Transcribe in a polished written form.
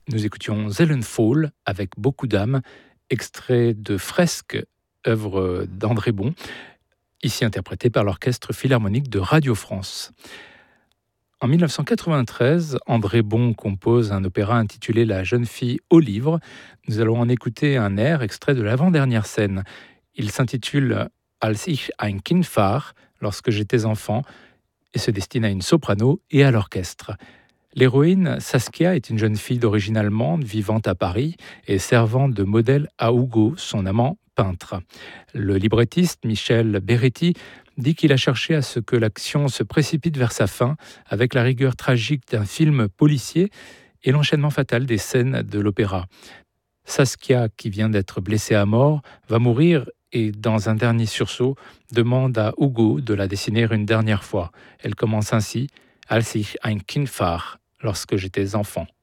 Nous écoutions Zellenfall avec beaucoup d'âme, extrait de Fresque, œuvre d'André Bon, ici interprété par l'Orchestre philharmonique de Radio France. En 1993, André Bon compose un opéra intitulé La jeune fille au livre. Nous allons en écouter un air extrait de l'avant-dernière scène. Il s'intitule Als ich ein Kind war, lorsque j'étais enfant, et se destine à une soprano et à l'orchestre. L'héroïne, Saskia, est une jeune fille d'origine allemande vivant à Paris et servant de modèle à Hugo, son amant peintre. Le librettiste Michel Beretti dit qu'il a cherché à ce que l'action se précipite vers sa fin avec la rigueur tragique d'un film policier et l'enchaînement fatal des scènes de l'opéra. Saskia, qui vient d'être blessée à mort, va mourir et, dans un dernier sursaut, demande à Hugo de la dessiner une dernière fois. Elle commence ainsi: Als ich ein Kind war, lorsque j'étais enfant.